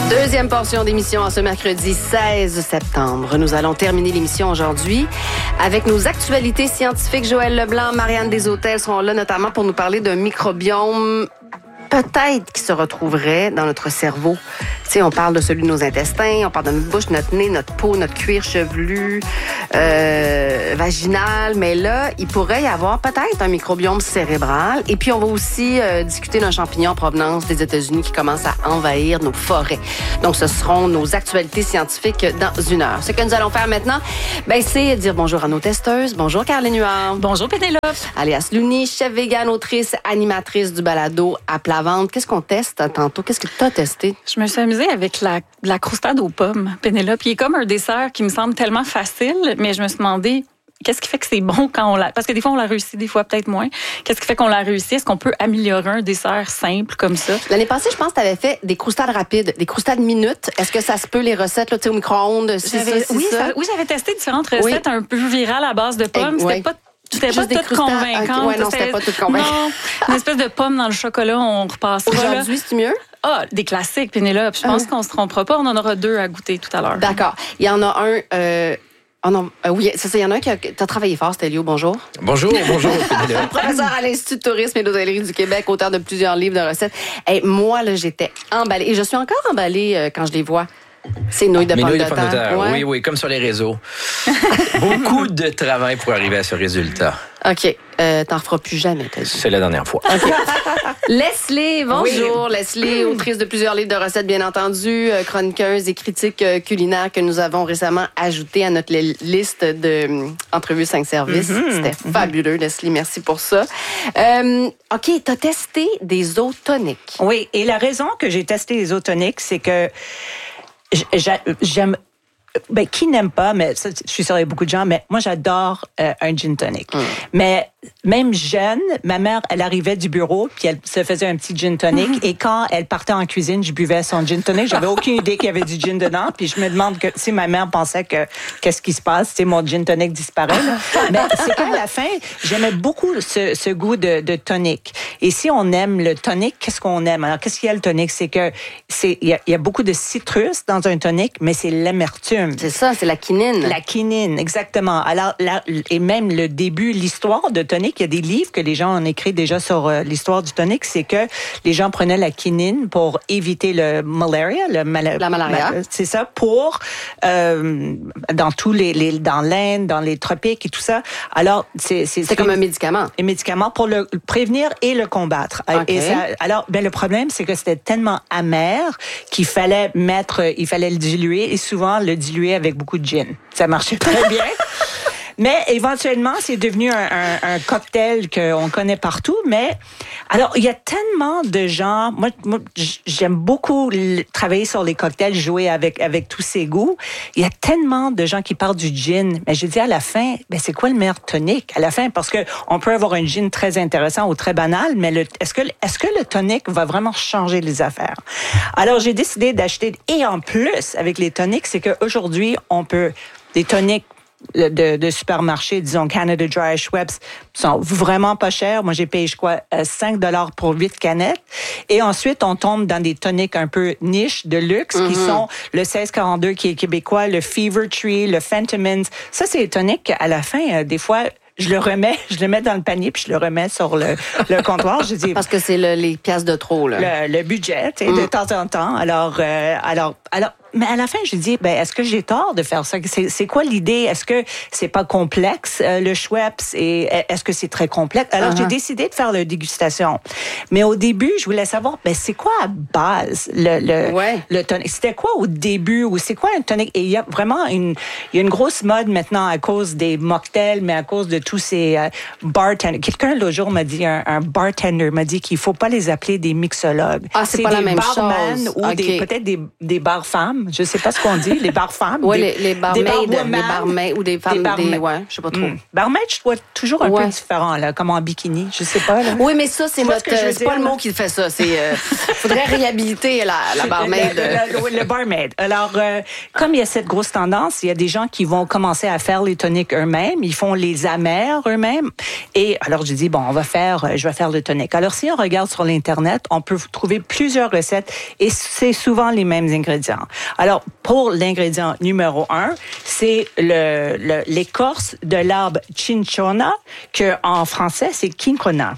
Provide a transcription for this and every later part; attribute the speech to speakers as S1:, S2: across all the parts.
S1: Deuxième portion d'émission en ce mercredi 16 septembre. Nous allons terminer l'émission aujourd'hui avec nos actualités scientifiques. Joël Leblanc, Marianne Deshôtels seront là notamment pour nous parler d'un microbiome peut-être qui se retrouverait dans notre cerveau. Tu sais, on parle de celui de nos intestins, on parle de notre bouche, notre nez, notre peau, notre cuir chevelu, vaginal. Mais là, il pourrait y avoir peut-être un microbiome cérébral. Et puis, on va aussi discuter d'un champignon en provenance des États-Unis qui commence à envahir nos forêts. Donc, ce seront nos actualités scientifiques dans une heure. Ce que nous allons faire maintenant, c'est dire bonjour à nos testeuses. Bonjour, Caroline Huard.
S2: Bonjour, Pénélope.
S1: Alias Louni, chef vegan, autrice, animatrice du balado à plat ventre. Qu'est-ce qu'on teste tantôt? Qu'est-ce que tu as testé?
S2: Je me suis amusée avec la croustade aux pommes, Pénélope. Il est comme un dessert qui me semble tellement facile, mais je me suis demandé qu'est-ce qui fait que c'est bon quand on l'a... Parce que des fois, on l'a réussi, des fois, peut-être moins. Qu'est-ce qui fait qu'on l'a réussi? Est-ce qu'on peut améliorer un dessert simple comme ça?
S1: L'année passée, je pense que tu avais fait des croustades rapides, des croustades minutes. Est-ce que ça se peut, les recettes, là, au micro-ondes?
S2: Oui, j'avais testé différentes recettes un peu virales à base de pommes. C'était pas tout convaincant.
S1: Ouais, non, c'était pas tout convaincant.
S2: Non, une espèce de pomme dans le chocolat, on repassera.
S1: Aujourd'hui, c'est mieux?
S2: Ah, des classiques, Pénélope. Je pense qu'on se trompera pas. On en aura 2 à goûter tout à l'heure.
S1: D'accord. Il y en a un... oui, c'est ça. Il y en a un qui a travaillé fort, Stélio. Bonjour.
S3: Bonjour.
S1: Professeur à l'Institut de tourisme et d'hôtellerie du Québec, auteur de plusieurs livres de recettes. Moi, là, j'étais emballée. Et je suis encore emballée quand je les vois. C'est nouilles de pommes de terre.
S3: Ouais. Oui, comme sur les réseaux. Beaucoup de travail pour arriver à ce résultat.
S1: OK. T'en referas plus jamais, t'as dit.
S3: C'est la dernière fois.
S1: OK. Leslie, bonjour. Oui. Leslie, autrice de plusieurs livres de recettes, bien entendu, chroniqueuse et critique culinaire que nous avons récemment ajouté à notre liste d'entrevues 5 services. C'était fabuleux, Leslie. Merci pour ça. OK, t'as testé des eaux toniques.
S4: Oui, et la raison que j'ai testé les eaux toniques, c'est que j'aime... qui n'aime pas, mais ça, je suis sûre qu'il y a beaucoup de gens, mais moi, j'adore un gin tonic. Mais même jeune, ma mère, elle arrivait du bureau, puis elle se faisait un petit gin tonic, et quand elle partait en cuisine, je buvais son gin tonic. J'avais aucune idée qu'il y avait du gin dedans, puis je me demande que si ma mère pensait que qu'est-ce qui se passe, mon gin tonic disparaît. Là. Mais c'est qu'à la fin, j'aimais beaucoup ce goût de tonic. Et si on aime le tonic, qu'est-ce qu'on aime? Alors, qu'est-ce qu'il y a le tonic? C'est que il y a beaucoup de citrus dans un tonic, mais c'est l'amertume.
S1: C'est ça, c'est la quinine.
S4: La quinine, exactement. Alors, et même le début, l'histoire de tonic, il y a des livres que les gens ont écrit déjà sur l'histoire du tonic, c'est que les gens prenaient la quinine pour éviter le malaria, la malaria. C'est ça, pour dans tous dans l'Inde, dans les tropiques et tout ça. Alors, c'est
S1: comme un médicament.
S4: Un médicament pour le prévenir et le combattre.
S1: Okay.
S4: Et ça, alors, le problème, c'est que c'était tellement amer qu'il fallait le diluer, et souvent le diluer avec beaucoup de gin. Ça marchait très bien. Mais éventuellement, c'est devenu un cocktail qu'on connaît partout. Mais alors, il y a tellement de gens. Moi j'aime beaucoup travailler sur les cocktails, jouer avec tous ces goûts. Il y a tellement de gens qui parlent du gin. Mais je dis à la fin, c'est quoi le meilleur tonic à la fin? Parce que on peut avoir un gin très intéressant ou très banal, mais est-ce que le tonic va vraiment changer les affaires? Alors, j'ai décidé d'acheter. Et en plus, avec les tonics, c'est qu'aujourd'hui, on peut des tonics de supermarché, disons Canada Dry, Schweppes, sont vraiment pas chers. Moi, j'ai payé, $5 pour 8 canettes. Et ensuite, on tombe dans des tonics un peu niche, de luxe, qui sont le 1642 qui est québécois, le Fever Tree, le Fentimans. Ça, c'est les tonics, à la fin, des fois, je le mets dans le panier, puis je le remets sur le comptoir. Je dis,
S1: parce que c'est les pièces de trop, là.
S4: Le budget, de temps en temps. Alors, mais à la fin, je dis, est-ce que j'ai tort de faire ça? C'est quoi l'idée? Est-ce que c'est pas complexe, le Schweppes? Et est-ce que c'est très complexe? Alors, j'ai décidé de faire la dégustation. Mais au début, je voulais savoir, c'est quoi à base, le tonic? C'était quoi au début? Ou c'est quoi un tonic? Et il y a vraiment une grosse mode maintenant à cause des mocktails, mais à cause de tous ces bartenders. Quelqu'un, l'autre jour, m'a dit, un bartender m'a dit qu'il faut pas les appeler des mixologues.
S1: Ah, c'est pas la même chose.
S4: Ou peut-être des bar-femmes. femmes. Je sais pas ce qu'on dit, les bar-femmes.
S1: Oui, les barmaids,
S4: barwomen.
S1: les barmaids ou des femmes, ouais, je sais pas trop.
S4: Barmaid, je trouve toujours un peu différent, là, comme en bikini, je sais pas. Là.
S1: Oui, mais ça, c'est pas le mot qui fait ça. Faudrait réhabiliter la barmaid.
S4: Le barmaid. Alors, comme il y a cette grosse tendance, il y a des gens qui vont commencer à faire les toniques eux-mêmes, ils font les amers eux-mêmes. Et alors, je dis, bon, je vais faire le tonique. Alors, si on regarde sur l'Internet, on peut trouver plusieurs recettes et c'est souvent les mêmes ingrédients. Alors, pour l'ingrédient numéro 1, c'est l'écorce de l'arbre cinchona, que en français, c'est quinquina.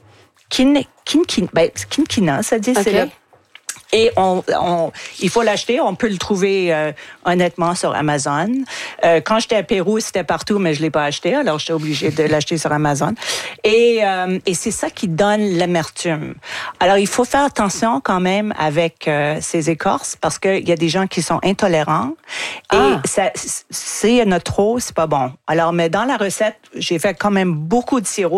S4: Quinquina, ça dit, c'est et il faut l'acheter. On peut le trouver honnêtement sur Amazon. Quand j'étais à Pérou, c'était partout, mais je l'ai pas acheté. Alors, j'étais obligée de l'acheter sur Amazon. Et c'est ça qui donne l'amertume. Alors, il faut faire attention quand même avec ces écorces parce qu'il y a des gens qui sont intolérants. Et s'il y en a trop, c'est pas bon. Alors, mais dans la recette, j'ai fait quand même beaucoup de sirop.